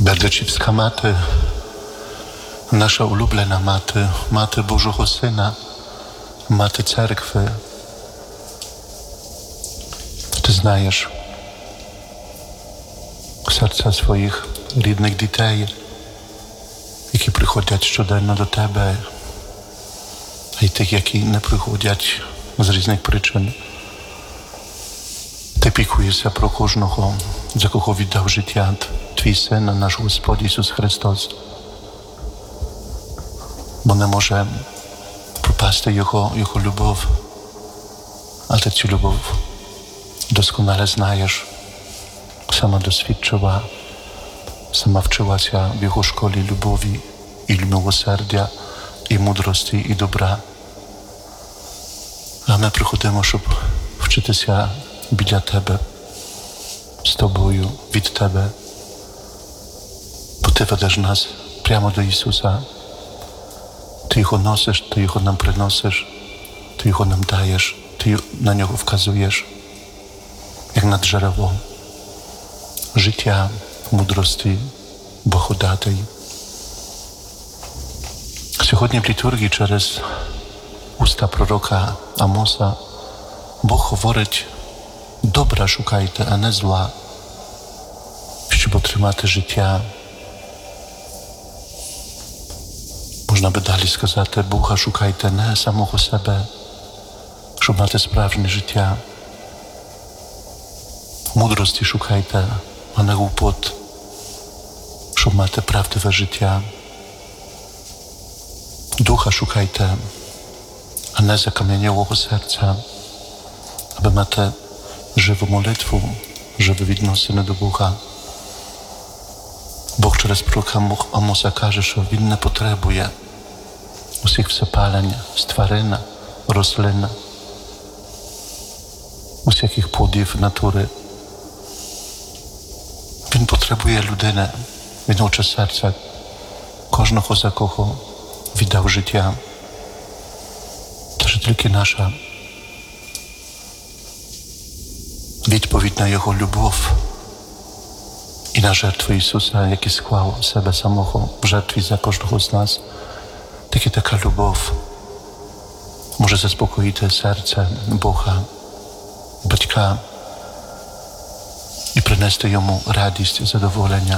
Бердичівська мати, наша улюблена мати, мати Божого Сина, мати церкви. Ти знаєш серця своїх рідних дітей, які приходять щоденно до тебе, і тих, які не приходять з різних причин. Ти піклуєшся про кожного, за кого віддав життя Твій Син, наш Господь Ісус Христос. Бо не може пропасти Його любов, а ти цю любов досконale знаєш, сама досвідчила, сама вчилася в Його школі любові і милосердя, і мудрості, і добра. А ми приходимо, щоб вчитися біля Тебе, з Тобою, від Тебе. Бо Ти ведеш нас прямо до Ісуса. Ти Його носиш, Ти Його нам приносиш, Ти Його нам даєш, Ти на Нього вказуєш, як на джерело життя, мудрості, благодати. Сьогодні в літургії через уста пророка Амоса Бог говорить: добра шукайте, а не зла, щоб отримати життя. Можна би далі сказати: Бога шукайте не самого себе, щоб мати справжнє життя. Мудрості шукайте, а не глупот, щоб мати правдиве життя. Духа шукайте, а не закам'янілого серця, аби мати живу молитву, живі відносини до Бога. Бог через пророка Амоса каже, що Він не потребує усіх всепалень з тварин, рослин, усяких плодів натури. Він потребує людини, Він хоче серця кожного, за кого віддав життя. Тож тільки наша відповідь на Його любов і на жертву Ісуса, який склав себе самого в жертві за кожного з нас, тільки така любов може заспокоїти серце Бога, батька, і принести йому радість, задоволення.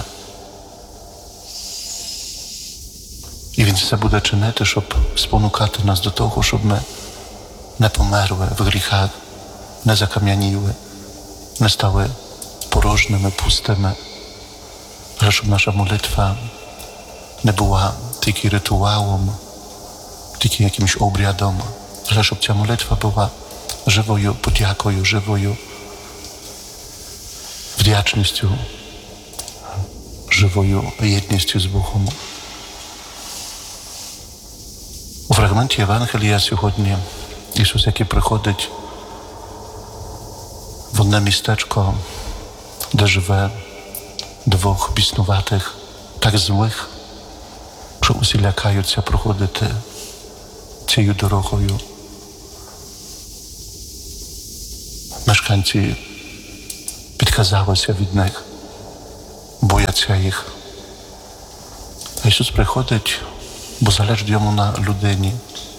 І Він все буде чинити, щоб спонукати нас до того, щоб ми не померли в гріхах, не закам'яніли, не стали порожніми, пустими, але щоб наша молитва не була тільки ритуалом, тільки якимось обрядом, але щоб ця молитва була живою подякою, живою вдячністю, живою єдністю з Богом. У фрагменті Євангелія сьогодні Ісус, який приходить в одне містечко, де живе двох біснуватих, так злих, що усі лякаються проходити цією дорогою. Мешканці підказалися від них, бояться їх. А Ісус приходить, бо залежить йому на людині.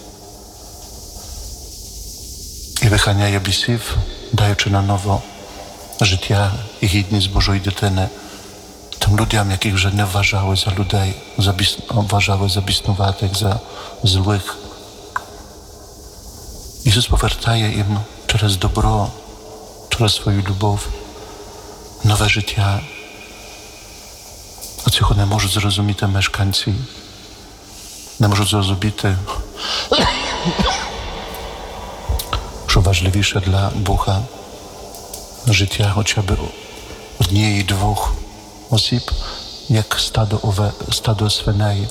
І виганяє бісів, даючи на ново життя і гідність Божої дитини тим людям, яких вже не вважали за людей, вважали за біснуватих, за злих. Ісус повертає їм через добро, через свою любов нове життя. А цього не можуть зрозуміти мешканці. Не можуть зрозуміти, що важливіше для Бога життя хоча б однієї-двох осіб, як стадо свиней.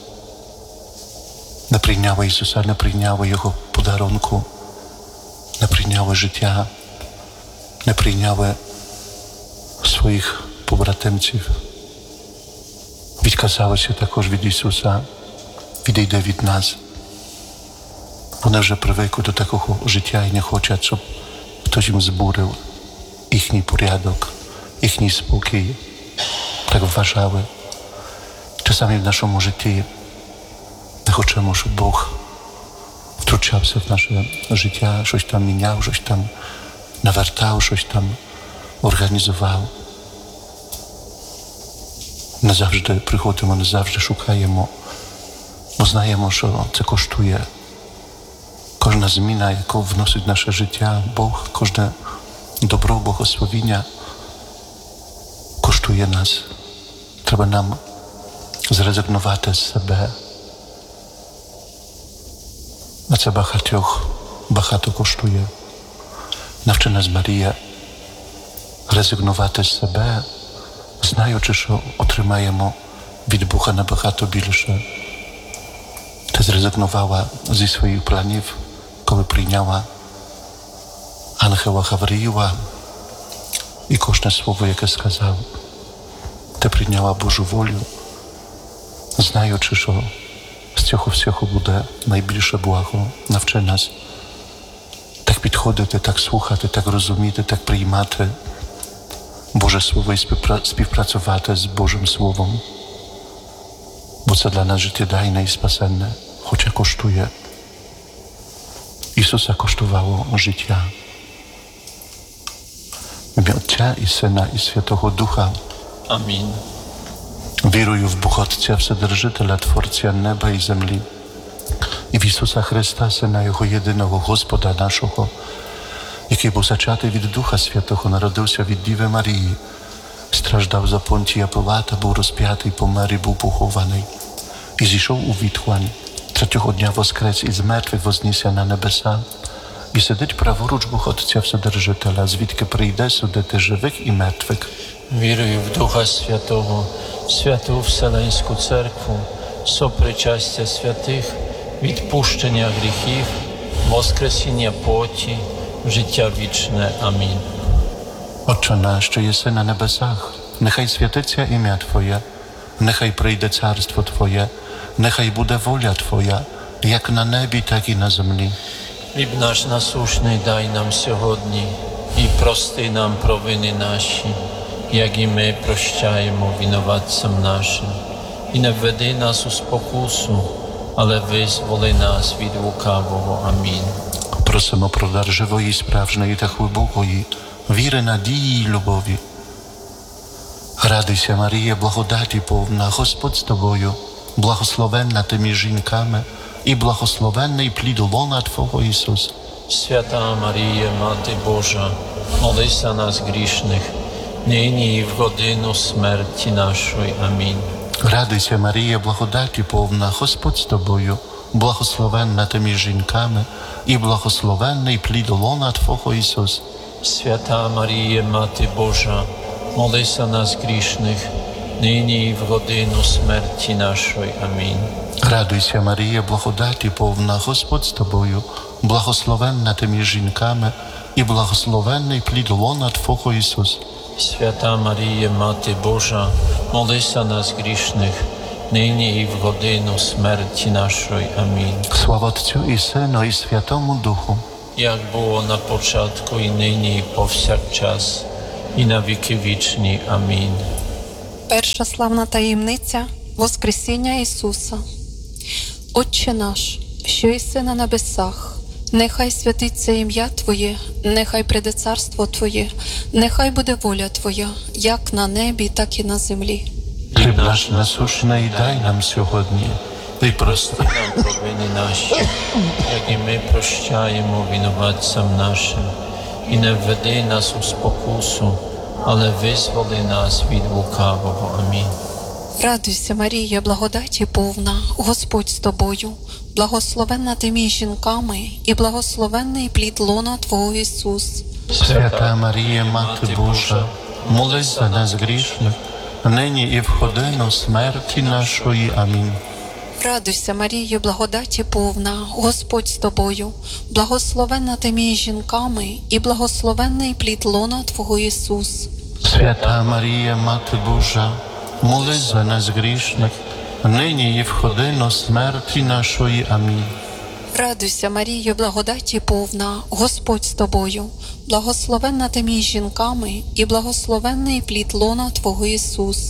Не прийняли Ісуса, не прийняли Його подарунку, не прийняли життя, не прийняли своїх побратимців. Відказалися також від Ісуса, відійде від нас. Вони вже привикли до такого життя і не хочуть, щоб хтось їм збурив їхній порядок, їхній спокій. Так вважали Czasami w naszому житті не хочемо, щоб Бог втручався в наше життя, щось там міняв, щось там навертав, щось там організував. Не завжди приходимо, не завжди шукаємо, бо знаємо, що це коштує. Кожна зміна, яку вносить в наше життя Бог, кожне добро, благословіння коштує нас. Треба нам зрезигнувати з себе. А це багато коштує. Навчи нас, Марія, резигнувати з себе, знаючи, що отримаємо від Бога набагато більше. Ти зрезигнувала зі своїх планів, коли прийняла ангела Гавриїла і кожне слово, яке сказав. Ти прийняла Божу волю, знаючи, що з цього всього буде найбільше благо. Навчи нас так підходити, так слухати, так розуміти, так приймати Боже Слово і співпрацювати з Божим Словом. Бо це для нас життєдайне і спасенне, хоча коштує. Ісуса коштувало життя. В ім'я Отця і Сина і Святого Духа. Амінь. Вірую в Бога Отця Вседержителя, Творця неба і землі, і в Ісуса Христа, Сина Його єдиного, Господа нашого, який був зачатий від Духа Святого, народився від Діви Марії, страждав за Понтія Пилата, був розп'ятий, помер і був похований, і зійшов у відхлань, третього дня воскрес із мертвих, вознісся на небеса, і сидить праворуч Бога Отця Вседержителя, звідки прийде судити живих і мертвих. Вірую в Духа Святого, Святу Вселенську Церкву, сопричастя святих, відпущення гріхів, воскресіння плоті, життя вічне. Амінь. Отче наш, що єси на небесах, нехай святиться ім'я Твоє, нехай прийде царство Твоє, нехай буде воля Твоя, як на небі, так і на землі. Хліб наш насущний дай нам сьогодні, і прости нам провини наші, як і ми прощаємо винуватцям нашим. І не введи нас у спокусу, але визволи нас від лукавого. Амінь. Просимо про дар живої, справжньої та глибокої віри, надії й любові. Радуйся, Марія, благодаті повна, Господь з тобою, благословенна ти між жінками, і благословенний плід лона Твого, Ісус. Свята Марія, Мати Божа, молися нас грішних, нині і в годину смерті нашої. Амінь. Радуйся, Марія, благодаті повна, Господь з тобою, благословенна ти між жінками, і благословенний плід лона Твого, Ісус. Свята Марія, Мати Божа, молися нас грішних, нині і в годину смерті нашої. Амінь. Радуйся, Марія, благодаті повна, Господь з тобою, благословенна ти між жінками, і благословенний плід лона Твого, Ісус. Свята Марія, Мати Божа, молися нас грішних, нині і в годину смерті нашої. Амінь. Слава Отцю і Сину, і Святому Духу. Як було на початку, і нині, і повсякчас, і на віки вічні. Амінь. Перша славна таємниця – Воскресіння Ісуса. Отче наш, що єси на небесах, нехай святиться ім'я Твоє, нехай прийде царство Твоє, нехай буде воля Твоя, як на небі, так і на землі. Хліб наш насущний дай нам сьогодні, і прости Нам провини наші, як і ми прощаємо винуватцям нашим. І не введи нас у спокусу, але визволи нас від лукавого. Амінь. Радуйся, Марія, благодаті повна, Господь з тобою, благословенна ти між жінками, і благословенний плід лона Твого, Ісус. Свята Марія, Мати Божа, молись за нас грішних, нині і в годину смерті нашої. Амінь. Радуйся, Марія, благодаті повна, Господь з тобою, благословенна ти між жінками, і благословенний плід лона Твого, Ісус. Свята Марія, Мати Божа, молись за нас грішних, нині і в годину смерті нашої. Амінь. Радуйся, Марія, благодаті повна, Господь з тобою, благословенна ти між жінками, і благословенний плід лона Твого, Ісус.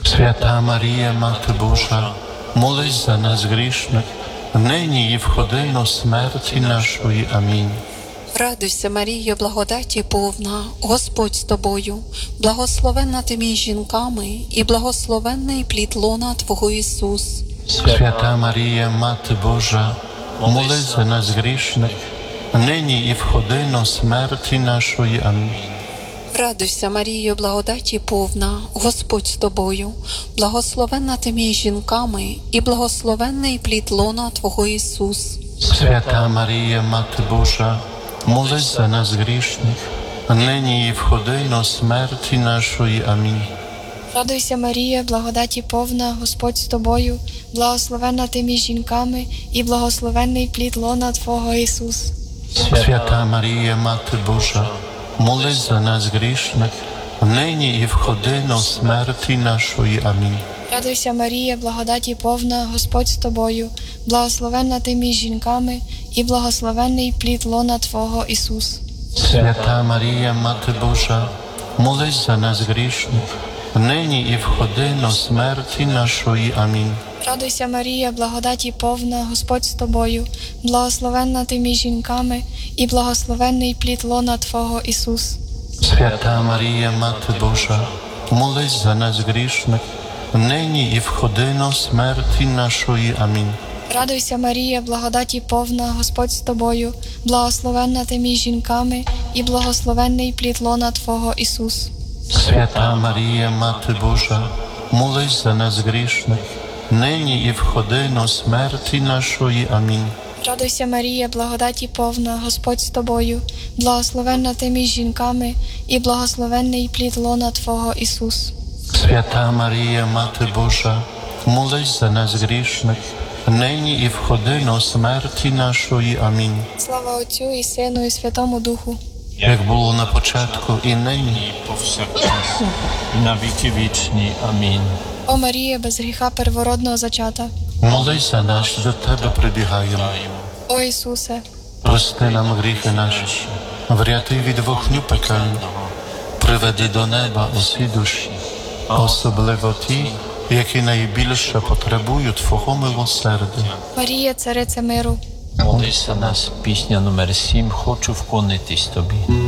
Свята Марія, Мати Божа, молись за нас грішних, нині і в годину смерті нашої. Амінь. Радуйся, Марія, благодаті повна, Господь з тобою, благословенна ти між жінками, і благословенний плід лона Твого Ісус. Свята Марія, Мати Божа, молись за нас грішних, нині і в годину смерті нашої. Амінь. Радуйся, Марія, благодаті повна, Господь з тобою, благословенна ти між жінками, і благословенний плід лона Твого Ісус. Свята Марія, Мати Божа, молись за нас грішних, нині і в годину смерті нашої. Амінь. Радуйся, Марія, благодаті повна, Господь з тобою, благословенна ти між жінками, і благословенний плід лона Твого Ісус. Свята Марія, Мати Божа, молись за нас грішних, нині і в годину смерті нашої. Амінь. Радуйся, Марія, благодаті повна, Господь з тобою, благословенна ти між жінками, і благословенний плід лона Твого Ісус. Свята Марія, Мати Божа, молись за нас грішних, нині і в годину смерті нашої. Амінь. Радуйся, Марія, благодаті повна, Господь з тобою, благословенна ти між жінками, і благословенний плід лона Твого Ісус. Свята Марія, Мати Божа, молись за нас грішних, нині і в годину смерті нашої. Амінь. Радуйся, Марія, благодаті повна, Господь з тобою, благословенна ти між жінками, і благословенний плід лона Твого Ісус. Свята Марія, Мати Божа, молись за нас грішних, нині і в годину смерті нашої. Амінь. Радуйся, Марія, благодаті повна, Господь з тобою, благословенна ти між жінками, і благословенний плід лона Твого Ісус. Свята Марія, Мати Божа, молись за нас грішних, нині і в годину смерті нашої. Амінь. Слава Отцю і Сину, і Святому Духу. Як було на початку, і нині, I powszechnie, i na wieki wieczni. Amin. О Марія, без гріха первородного зачата. молись за нас, до Тебе прибігаємо. О Ісусе, Прости нам гріхи наші, врятуй від вогню пекельного, приведи до неба усі душі, особливо ті, які найбільше потребують Твого милосердя. Марія, царице миру. Молись за нас, пісня номер 7, хочу вклонитись Тобі.